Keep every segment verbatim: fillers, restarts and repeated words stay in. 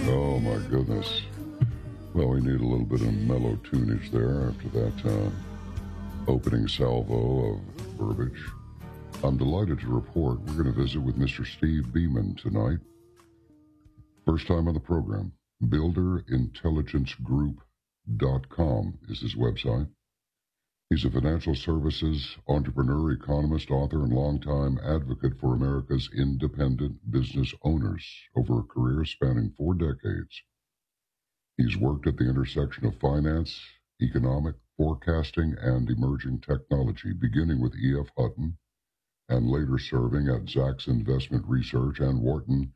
Oh, my goodness. Well, we need a little bit of mellow tunage there after that uh, opening salvo of verbiage. I'm delighted to report we're going to visit with Mister Steve Beeman tonight. First time on the program. builder intelligence group dot com is his website. He's a financial services entrepreneur, economist, author, and longtime advocate for America's independent business owners over a career spanning four decades. He's worked at the intersection of finance, economic, forecasting, and emerging technology, beginning with E F. Hutton and later serving at Zacks Investment Research and Wharton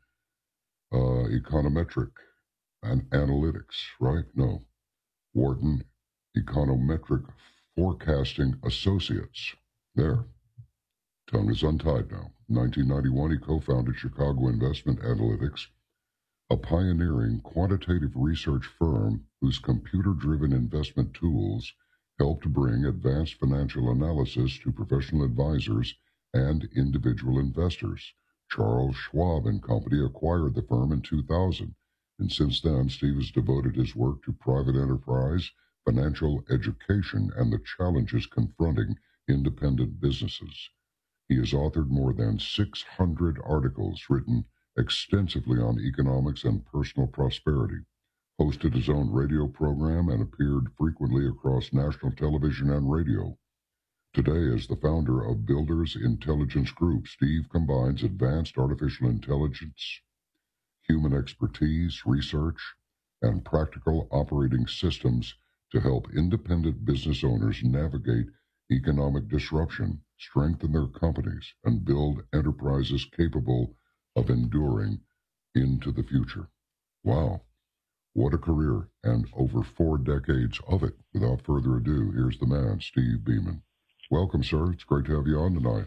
uh, Econometric and Analytics, right? No, Wharton Econometric Forecasting Associates. There. Tongue is untied now. In nineteen ninety-one, he co-founded Chicago Investment Analytics, a pioneering quantitative research firm whose computer-driven investment tools helped bring advanced financial analysis to professional advisors and individual investors. Charles Schwab and Company acquired the firm in two thousand, and since then, Steve has devoted his work to private enterprise, financial education, and the challenges confronting independent businesses. He has authored more than six hundred articles written extensively on economics and personal prosperity, hosted his own radio program, and appeared frequently across national television and radio. Today, as the founder of Builders Intelligence Group, Steve combines advanced artificial intelligence, human expertise, research, and practical operating systems to help independent business owners navigate economic disruption, strengthen their companies, and build enterprises capable of enduring into the future. Wow, what a career, and over four decades of it. Without further ado, here's the man, Steve Beeman. Welcome, sir. It's great to have you on tonight.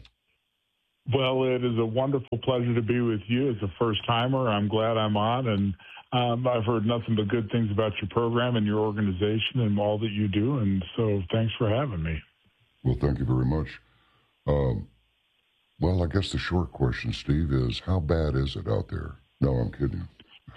Well, it is a wonderful pleasure to be with you as a first-timer. I'm glad I'm on, and um, I've heard nothing but good things about your program and your organization and all that you do, and so thanks for having me. Well, thank you very much. Um, well, I guess the short question, Steve, is how bad is it out there? No, I'm kidding.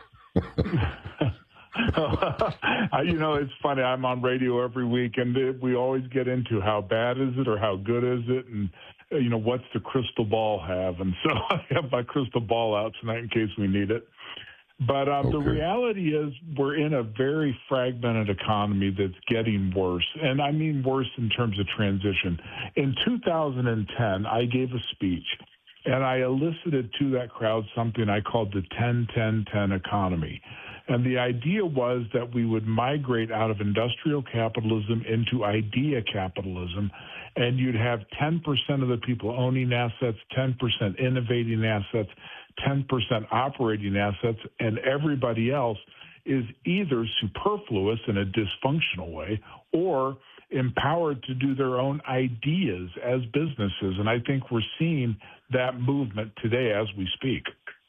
You know, it's funny. I'm on radio every week, and we always get into how bad is it or how good is it, and, you know, what's the crystal ball have? And so I have my crystal ball out tonight in case we need it. But um, okay. The reality is we're in a very fragmented economy that's getting worse, and I mean worse in terms of transition. In two thousand ten, I gave a speech, and I elicited to that crowd something I called the ten ten ten economy. And the idea was that we would migrate out of industrial capitalism into idea capitalism, and you'd have ten percent of the people owning assets, ten percent innovating assets, ten percent operating assets, and everybody else is either superfluous in a dysfunctional way or empowered to do their own ideas as businesses. And I think we're seeing that movement today as we speak.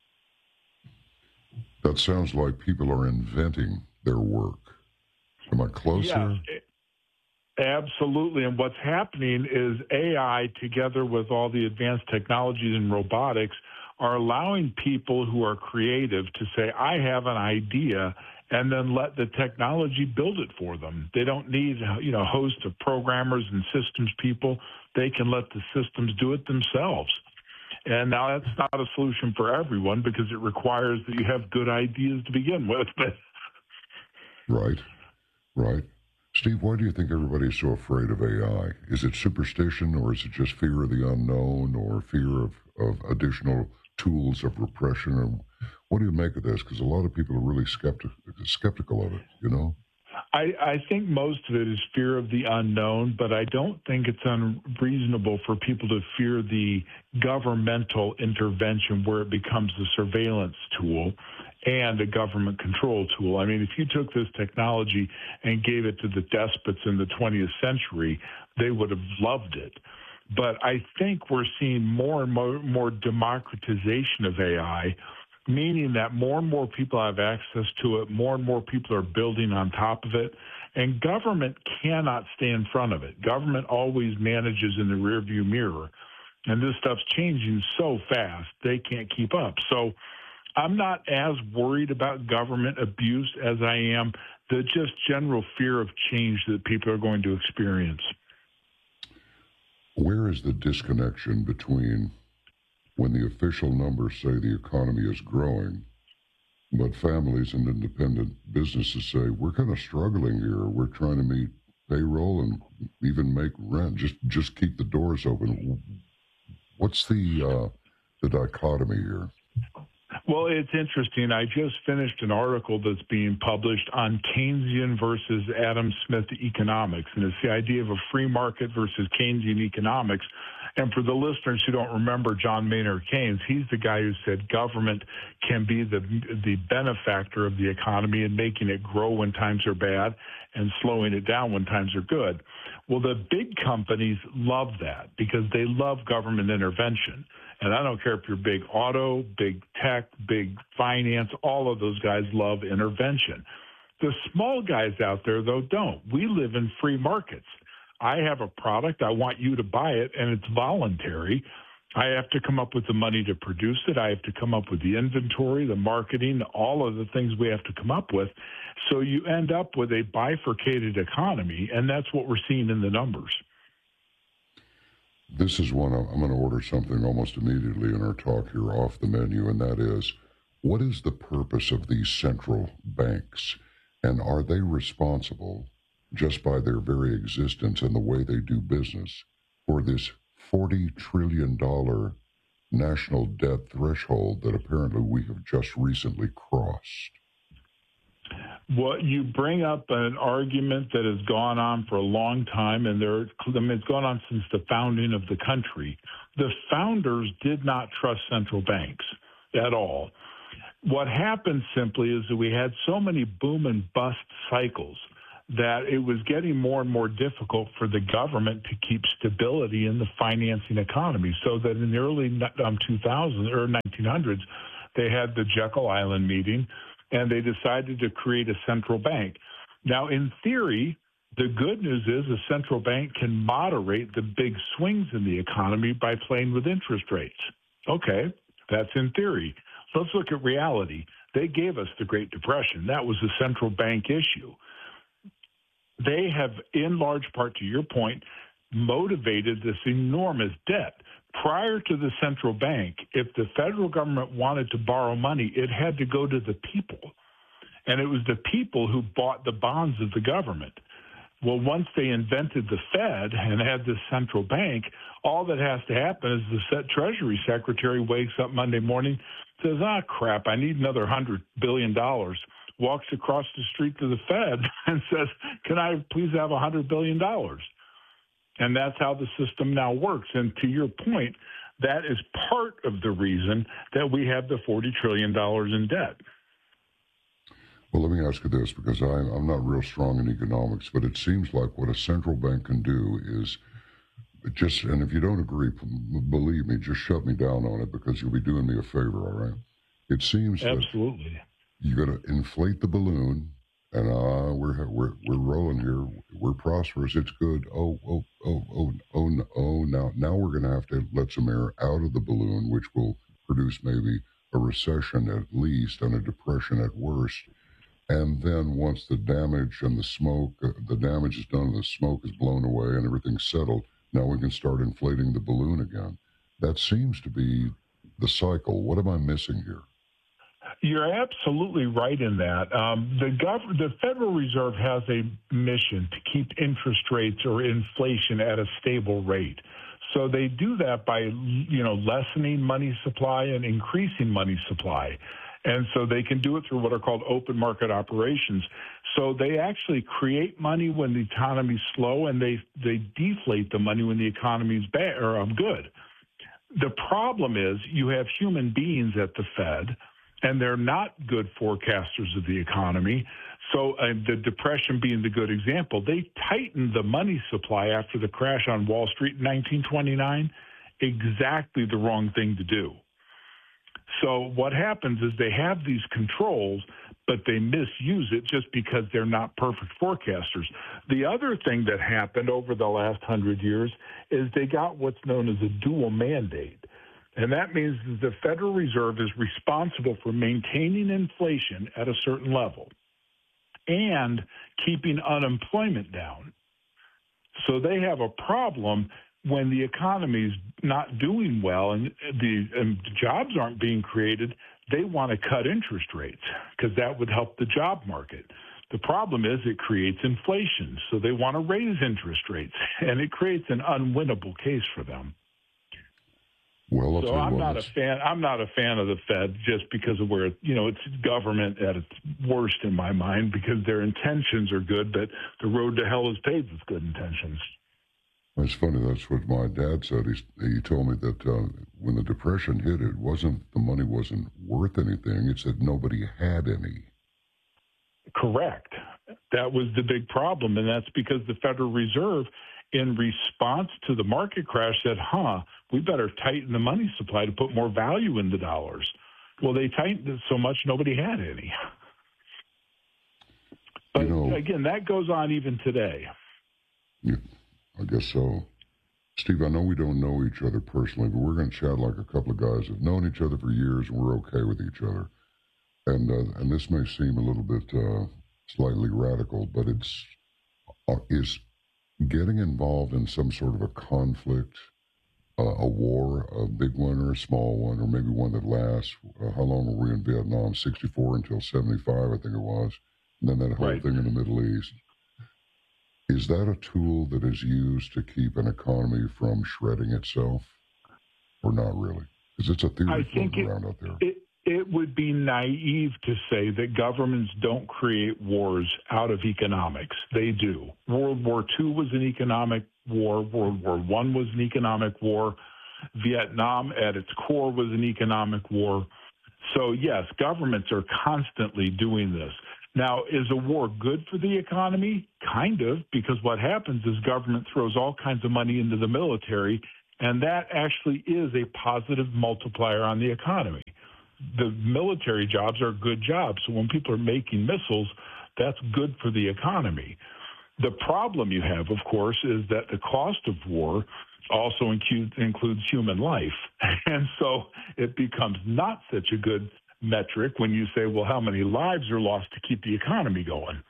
That sounds like people are inventing their work. Am I closer? Yes, absolutely. And what's happening is A I, together with all the advanced technologies and robotics, are allowing people who are creative to say, I have an idea, and then let the technology build it for them. They don't need, you know, a host of programmers and systems people. They can let the systems do it themselves. And now that's not a solution for everyone because it requires that you have good ideas to begin with. But Right, right. Steve, why do you think everybody's so afraid of A I? Is it superstition, or is it just fear of the unknown, or fear of, of additional tools of repression? Or what do you make of this? Because a lot of people are really skeptic, skeptical of it, you know? I, I think most of it is fear of the unknown, but I don't think it's unreasonable for people to fear the governmental intervention where it becomes a surveillance tool and a government control tool. I mean, if you took this technology and gave it to the despots in the twentieth century, they would have loved it. But I think we're seeing more and more, more democratization of A I, meaning that more and more people have access to it, more and more people are building on top of it, and government cannot stay in front of it. Government always manages in the rearview mirror, and this stuff's changing so fast, they can't keep up. So I'm not as worried about government abuse as I am the just general fear of change that people are going to experience. Where is the disconnection between when the official numbers say the economy is growing, but families and independent businesses say, we're kind of struggling here, we're trying to meet payroll and even make rent, just just keep the doors open. What's the uh, the dichotomy here? Well, it's interesting. I just finished an article that's being published on Keynesian versus Adam Smith economics, and it's the idea of a free market versus Keynesian economics. And for the listeners who don't remember John Maynard Keynes, he's the guy who said government can be the the benefactor of the economy and making it grow when times are bad and slowing it down when times are good. Well, the big companies love that because they love government intervention. And I don't care if you're big auto, big tech, big finance, all of those guys love intervention. The small guys out there, though, don't. We live in free markets. I have a product, I want you to buy it, and it's voluntary. I have to come up with the money to produce it. I have to come up with the inventory, the marketing, all of the things we have to come up with. So you end up with a bifurcated economy, and that's what we're seeing in the numbers. This is one, I'm going to order something almost immediately in our talk here off the menu, and that is, what is the purpose of these central banks, and are they responsible just by their very existence and the way they do business for this forty trillion dollars national debt threshold that apparently we have just recently crossed? Well, you bring up an argument that has gone on for a long time, and there, I mean, it's gone on since the founding of the country. The founders did not trust central banks at all. What happened simply is that we had so many boom and bust cycles that it was getting more and more difficult for the government to keep stability in the financing economy. So that in the early um, two thousands or nineteen hundreds, they had the Jekyll Island meeting, and they decided to create a central bank. Now, in theory, the good news is a central bank can moderate the big swings in the economy by playing with interest rates. Okay, that's in theory. Let's look at reality. They gave us the Great Depression. That was a central bank issue. They have, in large part, to your point, motivated this enormous debt. Prior to the central bank, if the federal government wanted to borrow money, it had to go to the people. And it was the people who bought the bonds of the government. Well, once they invented the Fed and had this central bank, all that has to happen is the Treasury Secretary wakes up Monday morning, says, ah, crap, I need another one hundred billion dollars, walks across the street to the Fed and says, can I please have one hundred billion dollars? And that's how the system now works. And to your point, that is part of the reason that we have the forty trillion dollars in debt. Well, let me ask you this, because I'm, I'm not real strong in economics, but it seems like what a central bank can do is just, and if you don't agree, believe me, just shut me down on it because you'll be doing me a favor, all right? It seems Absolutely. that you're going to inflate the balloon, and uh, we're we're we're rolling here. We're prosperous. It's good. Oh oh oh oh oh no, oh now now we're going to have to let some air out of the balloon, which will produce maybe a recession at least and a depression at worst. And then once the damage and the smoke, uh, the damage is done, and the smoke is blown away, and everything's settled, now we can start inflating the balloon again. That seems to be the cycle. What am I missing here? You're absolutely right in that. Um, the, gov- the Federal Reserve has a mission to keep interest rates or inflation at a stable rate. So they do that by, you know, lessening money supply and increasing money supply. And so they can do it through what are called open market operations. So they actually create money when the economy's slow, and they, they deflate the money when the economy's bad or um, good. The problem is you have human beings at the Fed, and they're not good forecasters of the economy. So uh, the Depression being the good example, they tightened the money supply after the crash on Wall Street in nineteen twenty-nine, exactly the wrong thing to do. So what happens is they have these controls, but they misuse it just because they're not perfect forecasters. The other thing that happened over the last hundred years is they got what's known as a dual mandate. And that means that the Federal Reserve is responsible for maintaining inflation at a certain level and keeping unemployment down. So they have a problem when the economy's not doing well and the and jobs aren't being created. They want to cut interest rates because that would help the job market. The problem is it creates inflation, so they want to raise interest rates, and it creates an unwinnable case for them. Well, so I'm not a fan. I'm not a fan of the Fed just because of where you know it's government at its worst in my mind because their intentions are good, but the road to hell is paved with good intentions. It's funny. That's what my dad said. He he told me that uh, when the Depression hit, it wasn't the money wasn't worth anything. It's that nobody had any. Correct. That was the big problem, and that's because the Federal Reserve, in response to the market crash, said, huh, we better tighten the money supply to put more value in the dollars. Well, they tightened it so much nobody had any. But, you know, again, that goes on even today. Yeah, I guess so. Steve, I know we don't know each other personally, but we're going to chat like a couple of guys who've known each other for years, and we're okay with each other. And uh, and this may seem a little bit uh, slightly radical, but it's uh, is getting involved in some sort of a conflict, uh, a war, a big one or a small one, or maybe one that lasts. Uh, how long were we in Vietnam? sixty-four until seventy-five, I think it was. And then that whole right. thing in the Middle East. Is that a tool that is used to keep an economy from shredding itself, or not really? Because it's a theory floating around out there. It, It would be naive to say that governments don't create wars out of economics. They do. World War Two was an economic war. World War One was an economic war. Vietnam, at its core, was an economic war. So, yes, governments are constantly doing this. Now, is a war good for the economy? Kind of, because what happens is government throws all kinds of money into the military, and that actually is a positive multiplier on the economy. The military jobs are good jobs. So when people are making missiles, that's good for the economy. The problem you have, of course, is that the cost of war also includes human life. And so it becomes not such a good metric when you say, well, how many lives are lost to keep the economy going?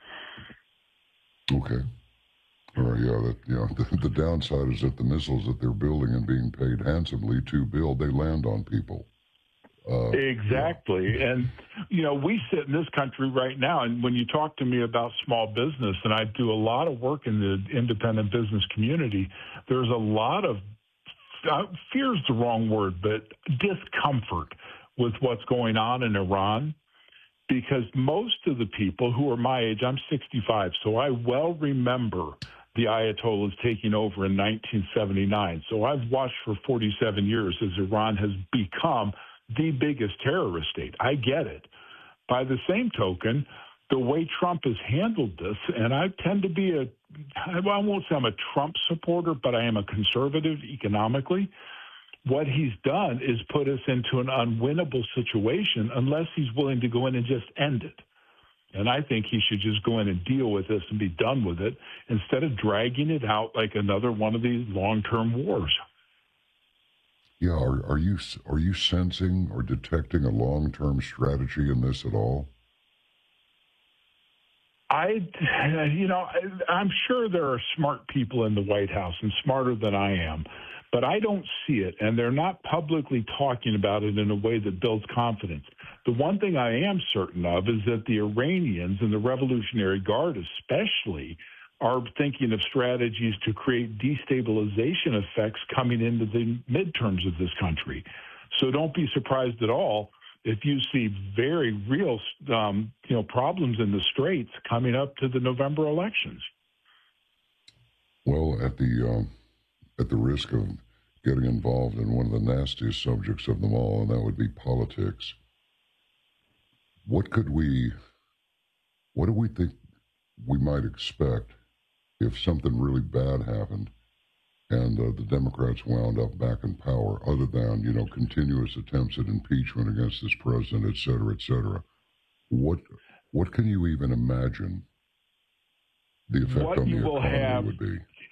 Okay. All right, yeah, that, yeah. The, the downside is that the missiles that they're building and being paid handsomely to build, they land on people. Uh, exactly. Yeah. And, you know, we sit in this country right now, and when you talk to me about small business, and I do a lot of work in the independent business community, there's a lot of, uh, fear is the wrong word, but discomfort with what's going on in Iran, because most of the people who are my age, I'm sixty-five, so I well remember the Ayatollahs taking over in nineteen seventy-nine. So I've watched for forty-seven years as Iran has become the biggest terrorist state. I get it. By the same token, the way Trump has handled this, and I tend to be a, I won't say I'm a Trump supporter, but I am a conservative economically. What he's done is put us into an unwinnable situation unless he's willing to go in and just end it. And I think he should just go in and deal with this and be done with it instead of dragging it out like another one of these long-term wars. Yeah, are, are you are you sensing or detecting a long-term strategy in this at all? I, you know, I, I'm sure there are smart people in the White House and smarter than I am, but I don't see it, and they're not publicly talking about it in a way that builds confidence. The one thing I am certain of is that the Iranians and the Revolutionary Guard especially are thinking of strategies to create destabilization effects coming into the midterms of this country. So don't be surprised at all if you see very real um, you know, problems in the straits coming up to the November elections. Well, at the um, at the risk of getting involved in one of the nastiest subjects of them all, and that would be politics, what could we, what do we think we might expect if something really bad happened and uh, the Democrats wound up back in power, other than, you know, continuous attempts at impeachment against this president, et cetera, et cetera? What, what can you even imagine the effect what on the you will economy have, would be? It,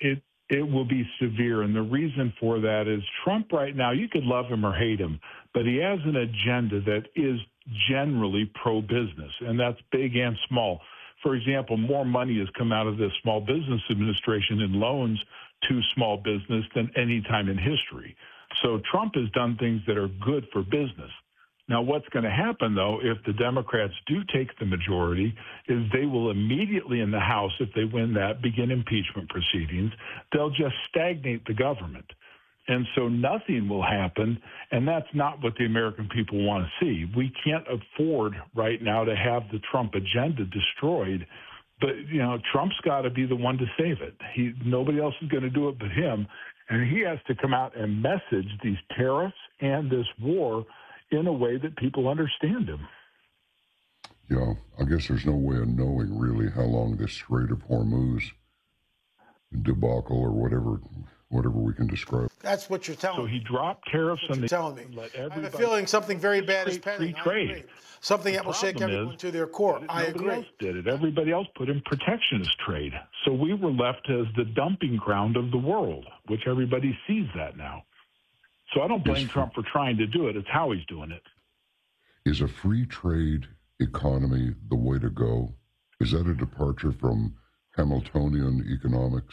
It will be severe. And the reason for that is Trump right now, you could love him or hate him, but he has an agenda that is generally pro-business, and that's big and small. For example, more money has come out of the Small Business Administration in loans to small business than any time in history. So Trump has done things that are good for business. Now, what's going to happen, though, if the Democrats do take the majority, is they will immediately in the House, if they win that, begin impeachment proceedings. They'll just stagnate the government. And so nothing will happen, and that's not what the American people want to see. We can't afford right now to have the Trump agenda destroyed, but, you know, Trump's got to be the one to save it. He, nobody else is going to do it but him, and he has to come out and message these tariffs and this war in a way that people understand him. Yeah, I guess there's no way of knowing really how long this Strait of Hormuz debacle or whatever whatever we can describe. That's what you're telling me. So he dropped tariffs and they telling me. I have a feeling something very bad is pending. Free trade. Something that will shake everyone to their core. I agree. Nobody else did it. Everybody else put in protectionist trade. So we were left as the dumping ground of the world, which everybody sees that now. So I don't blame Trump for trying to do it. It's how he's doing it. Is a free trade economy the way to go? Is that a departure from Hamiltonian economics?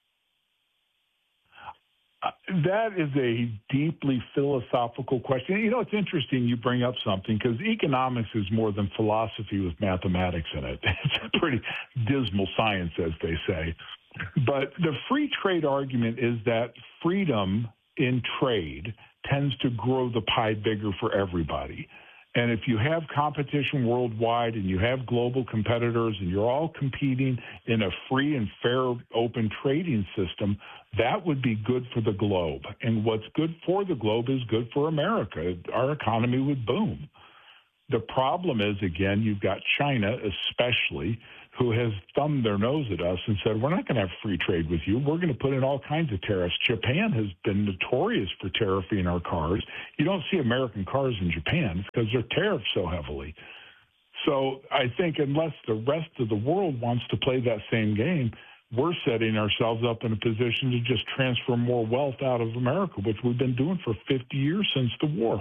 Uh, that is a deeply philosophical question. You know, it's interesting you bring up something because economics is more than philosophy with mathematics in it. It's a pretty dismal science, as they say. But the free trade argument is that freedom in trade tends to grow the pie bigger for everybody. And if you have competition worldwide and you have global competitors and you're all competing in a free and fair open trading system, that would be good for the globe. And what's good for the globe is good for America. Our economy would boom. The problem is, again, you've got China especially, who has thumbed their nose at us and said, we're not going to have free trade with you. We're going to put in all kinds of tariffs. Japan has been notorious for tariffing our cars. You don't see American cars in Japan because they're tariffed so heavily. So I think unless the rest of the world wants to play that same game, we're setting ourselves up in a position to just transfer more wealth out of America, which we've been doing for fifty years since the war.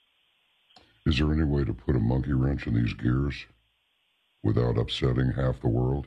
Is there any way to put a monkey wrench in these gears without upsetting half the world?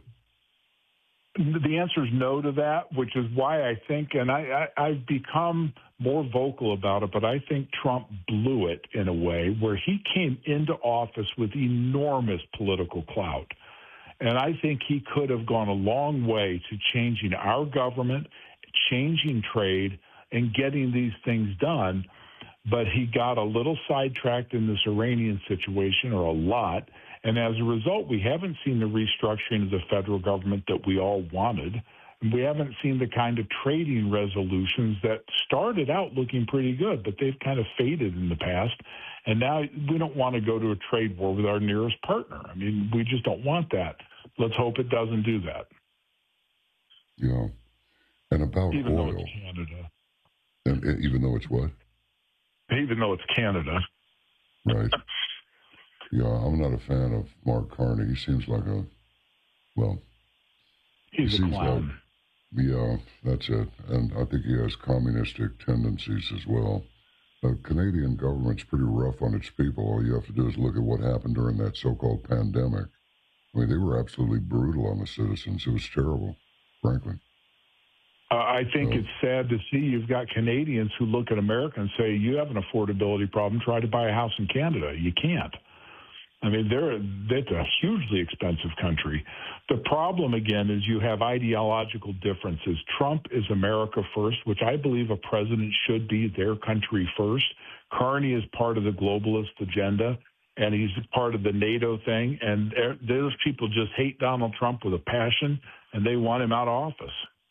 The answer is no to that, which is why I think, and I, I, I've become more vocal about it, but I think Trump blew it in a way where he came into office with enormous political clout. And I think he could have gone a long way to changing our government, changing trade, and getting these things done. But he got a little sidetracked in this Iranian situation, or a lot. And as a result, we haven't seen the restructuring of the federal government that we all wanted. And we haven't seen the kind of trading resolutions that started out looking pretty good, but they've kind of faded in the past. And now we don't want to go to a trade war with our nearest partner. I mean, we just don't want that. Let's hope it doesn't do that. Yeah. And about even oil. Though it's Canada. And, and even though it's what? Even though it's Canada. Right. Yeah, I'm not a fan of Mark Carney. He seems like a, well, he's he a seems clown. Like, yeah, that's it. And I think he has communistic tendencies as well. The Canadian government's pretty rough on its people. All you have to do is look at what happened during that so-called pandemic. I mean, they were absolutely brutal on the citizens. It was terrible, frankly. Uh, I think it's sad to see you've got Canadians who look at America and say, you have an affordability problem, try to buy a house in Canada. You can't. I mean, they're, that's a hugely expensive country. The problem, again, is you have ideological differences. Trump is America first, which I believe a president should be their country first. Carney is part of the globalist agenda, and he's part of the NATO thing. And those people just hate Donald Trump with a passion, and they want him out of office.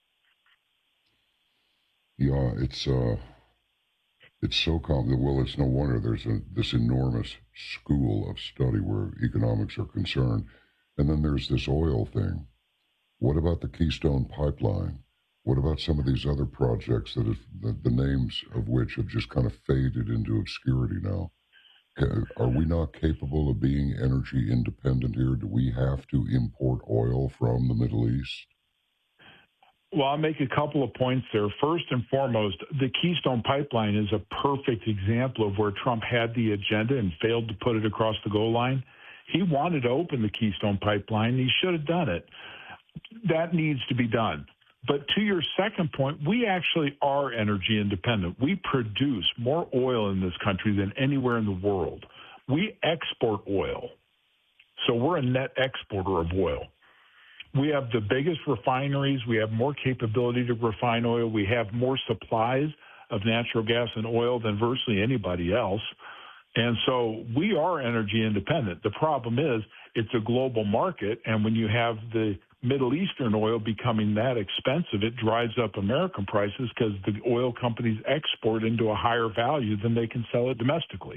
Yeah, it's uh, it's so common. Well, it's no wonder there's a, this enormous school of study where economics are concerned. And then there's this oil thing. What about the Keystone Pipeline? What about some of these other projects that have, the, the names of which have just kind of faded into obscurity now? Are we not capable of being energy independent here? Do we have to import oil from the Middle East? Well, I'll make a couple of points there. First and foremost, the Keystone Pipeline is a perfect example of where Trump had the agenda and failed to put it across the goal line. He wanted to open the Keystone Pipeline. He should have done it. That needs to be done. But to your second point, we actually are energy independent. We produce more oil in this country than anywhere in the world. We export oil. So we're a net exporter of oil. We have the biggest refineries. We have more capability to refine oil. We have more supplies of natural gas and oil than virtually anybody else. And so we are energy independent. The problem is it's a global market, and when you have the Middle Eastern oil becoming that expensive, it drives up American prices because the oil companies export into a higher value than they can sell it domestically.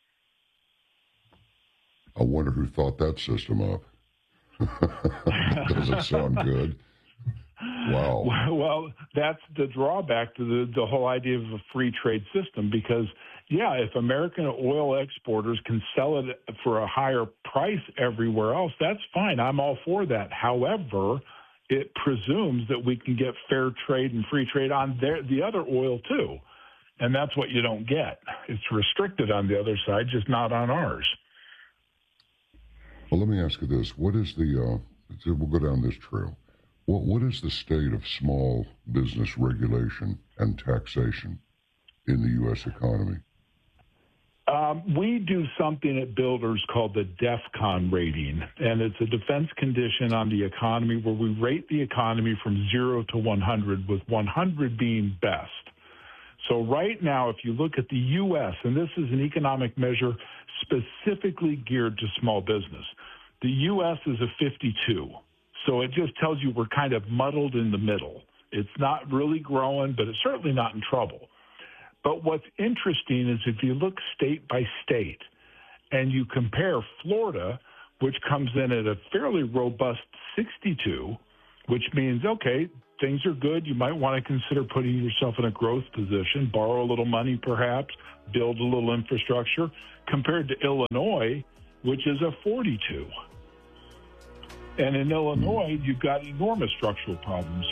I wonder who thought that system up. Doesn't sound good. Wow. Well, that's the drawback to the, the whole idea of a free trade system because, yeah, if American oil exporters can sell it for a higher price everywhere else, that's fine. I'm all for that. However, it presumes that we can get fair trade and free trade on their, the other oil, too. And that's what you don't get. It's restricted on the other side, just not on ours. Well, let me ask you this. What is the, uh, we'll go down this trail. What, what is the state of small business regulation and taxation in the U S economy? Um, we do something at Builders called the DEFCON rating, and it's a defense condition on the economy where we rate the economy from zero to one hundred, with one hundred being best. So right now, if you look at the U S, and this is an economic measure specifically geared to small business, the U S is a fifty-two. So it just tells you we're kind of muddled in the middle. It's not really growing, but it's certainly not in trouble. But what's interesting is if you look state by state and you compare Florida, which comes in at a fairly robust sixty-two, which means, okay, things are good. You might want to consider putting yourself in a growth position, borrow a little money perhaps, build a little infrastructure, compared to Illinois, which is a forty-two. And in Illinois, you've got enormous structural problems.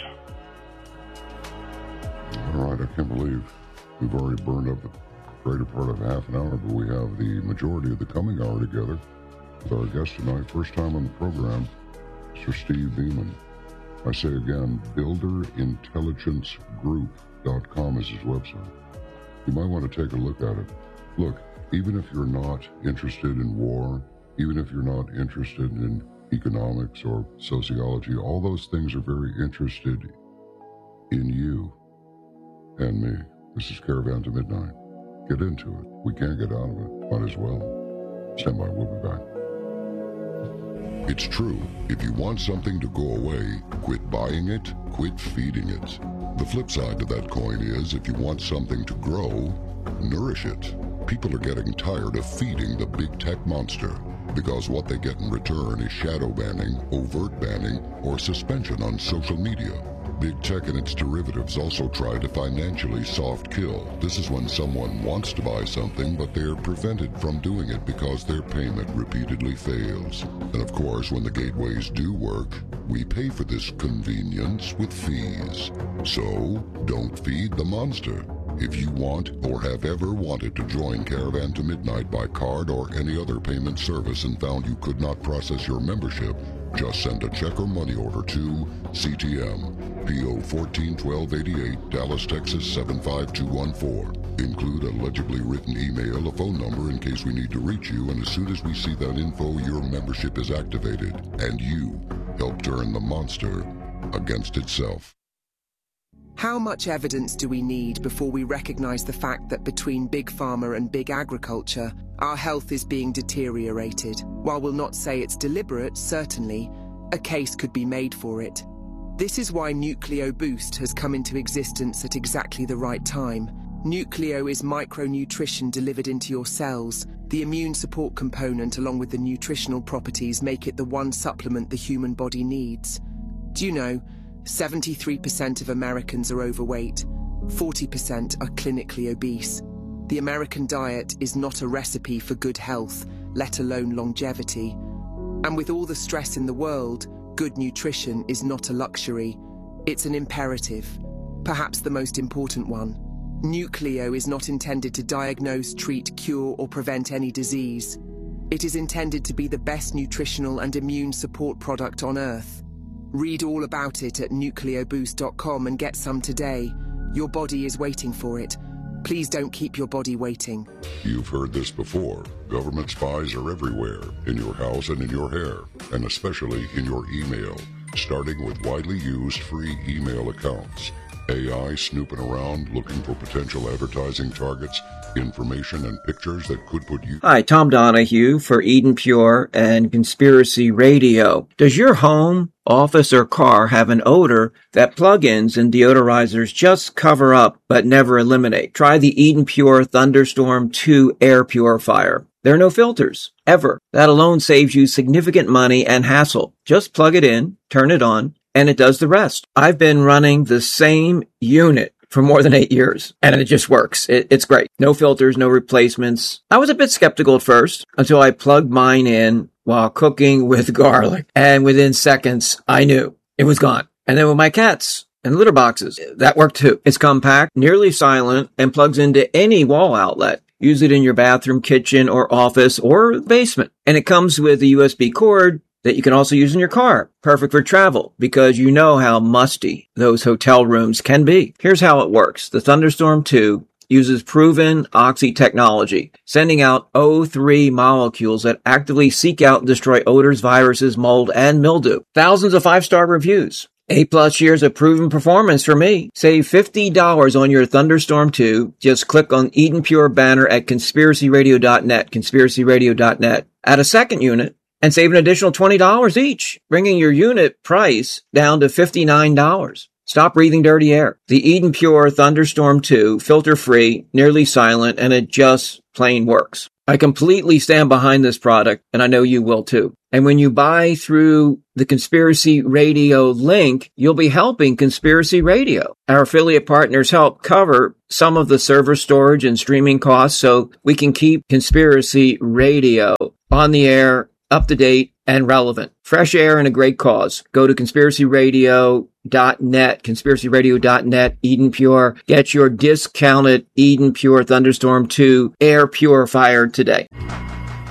All right, I can't believe we've already burned up the greater part of half an hour, but we have the majority of the coming hour together with our guest tonight. First time on the program, Mister Steve Beeman. I say again, builder intelligence group dot com is his website. You might want to take a look at it. Look, even if you're not interested in war, even if you're not interested in economics or sociology, all those things are very interested in you and me. This is Caravan to Midnight. Get into it. We can't get out of it. Might as well. Stand by. We'll be back. It's true. If you want something to go away, quit buying it, quit feeding it. The flip side to that coin is if you want something to grow, nourish it. People are getting tired of feeding the big tech monster because what they get in return is shadow banning, overt banning, or suspension on social media. Big tech and its derivatives also try to financially soft kill. This is when someone wants to buy something, but they're prevented from doing it because their payment repeatedly fails. And of course, when the gateways do work, we pay for this convenience with fees. So, don't feed the monster. If you want or have ever wanted to join Caravan to Midnight by card or any other payment service and found you could not process your membership, just send a check or money order to C T M, P O fourteen twelve eighty-eight, Dallas, Texas seven five two one four. Include a legibly written email, a phone number in case we need to reach you, and as soon as we see that info, your membership is activated, and you help turn the monster against itself. How much evidence do we need before we recognize the fact that between Big Pharma and Big Agriculture, our health is being deteriorated? While we'll not say it's deliberate, certainly, a case could be made for it. This is why Nucleo Boost has come into existence at exactly the right time. Nucleo is micronutrition delivered into your cells. The immune support component along with the nutritional properties make it the one supplement the human body needs. Do you know, seventy-three percent of Americans are overweight, forty percent are clinically obese. The American diet is not a recipe for good health, let alone longevity. And with all the stress in the world, good nutrition is not a luxury. It's an imperative, perhaps the most important one. Nucleo is not intended to diagnose, treat, cure, or prevent any disease. It is intended to be the best nutritional and immune support product on Earth. Read all about it at nucleo boost dot com and get some today. Your body is waiting for it. Please don't keep your body waiting. You've heard this before. Government spies are everywhere, in your house and in your hair, and especially in your email, starting with widely used free email accounts. A I snooping around looking for potential advertising targets, information and pictures that could put you... Hi, Tom Donahue for Eden Pure and Conspiracy Radio. Does your home, office, or car have an odor that plug-ins and deodorizers just cover up but never eliminate? Try the Eden Pure Thunderstorm two air purifier. There are no filters, ever. That alone saves you significant money and hassle. Just plug it in, turn it on, and it does the rest. I've been running the same unit for more than eight years, and it just works. It, it's great. No filters, no replacements. I was a bit skeptical at first until I plugged mine in while cooking with garlic, and within seconds, I knew it was gone. And then with my cats and litter boxes, that worked too. It's compact, nearly silent, and plugs into any wall outlet. Use it in your bathroom, kitchen, or office, or basement. And it comes with a U S B cord that you can also use in your car. Perfect for travel, because you know how musty those hotel rooms can be. Here's how it works. The Thunderstorm two uses proven oxy technology, sending out O three molecules that actively seek out and destroy odors, viruses, mold, and mildew. Thousands of five-star reviews. Eight plus years of proven performance for me. Save fifty dollars on your Thunderstorm two. Just click on Eden Pure banner at conspiracy radio dot net, conspiracy radio dot net. Add a second unit and save an additional twenty dollars each, bringing your unit price down to fifty-nine dollars. Stop breathing dirty air. The Eden Pure Thunderstorm two, filter-free, nearly silent, and it just plain works. I completely stand behind this product, and I know you will too. And when you buy through the Conspiracy Radio link, you'll be helping Conspiracy Radio. Our affiliate partners help cover some of the server storage and streaming costs so we can keep Conspiracy Radio on the air, up to date, and relevant. Fresh air and a great cause. Go to conspiracy radio dot net, conspiracy radio dot net, Eden Pure. Get your discounted Eden Pure Thunderstorm two air purifier today.